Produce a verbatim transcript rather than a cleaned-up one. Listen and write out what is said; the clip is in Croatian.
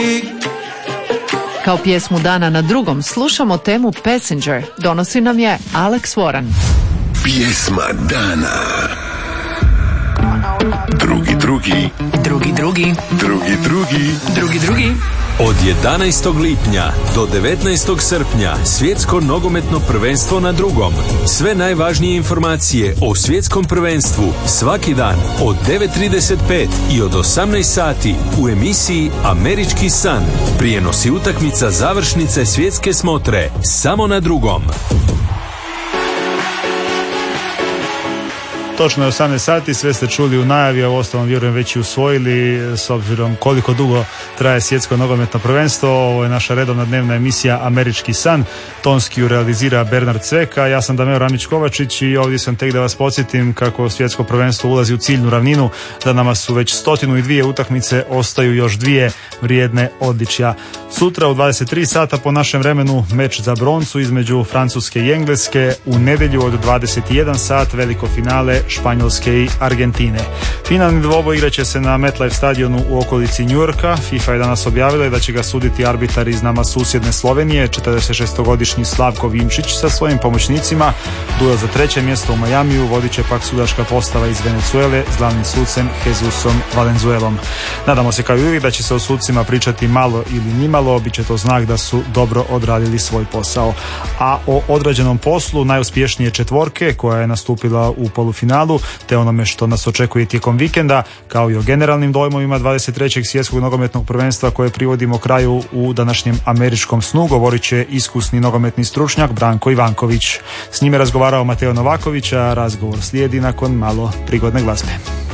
Kao pjesmu dana na drugom slušamo temu Passenger. Donosi nam je Alex Warren. Pjesma dana. Drugi, drugi. Drugi, drugi. Drugi, drugi. Drugi, drugi. Od jedanaestog lipnja do devetnaestog srpnja Svjetsko nogometno prvenstvo na drugom. Sve najvažnije informacije o svjetskom prvenstvu svaki dan od devet trideset pet i od osamnaest sati u emisiji Američki san. Prijenosi utakmica završnice svjetske smotre samo na drugom. Točno je osamnaest sati, sve ste čuli u najavi, a u ostalom vjerujem već i usvojili s obzirom koliko dugo traje svjetsko nogometno prvenstvo. Ovo je naša redovna dnevna emisija Američki san. Tonski ju realizira Bernard Cveka, ja sam Dameo Ramić-Kovačić i ovdje sam tek da vas podsjetim kako svjetsko prvenstvo ulazi u ciljnu ravninu, da nama su već stotinu i dvije utakmice, ostaju još dvije vrijedne odličja. Sutra u dvadeset tri sata po našem vremenu meč za broncu između Francuske i Engleske, u nedjelju od dvadeset jedan sat veliko finale Španjolske i Argentine. Finalni dvoboj igraće se na MetLife stadionu u okolici New Yorka. FIFA je danas objavila da će ga suditi arbitar iz nama susjedne Slovenije, četrdesetšestogodišnji Slavko Vinčić sa svojim pomoćnicima. Duel za treće mjesto u Majamiju vodit će pak sudačka postava iz Venezuele s glavnim sucem Jesusom Valenzuelom. Nadamo se kao i uvijek da će se o sucima pričati malo ili nimalo, bit će to znak da su dobro odradili svoj posao. A o odrađenom poslu najuspješnije četvorke koja je nastupila u polufinalu te onome što nas očekuje tijekom vikenda, kao i o generalnim dojmovima dvadeset trećeg svjetskog nogometnog prvenstva koje privodimo kraju u današnjem američkom snu, govorit će iskusni nogometni stručnjak Branko Ivanković. S njime razgovarao Mateo Novaković, a razgovor slijedi nakon malo prigodne glazbe.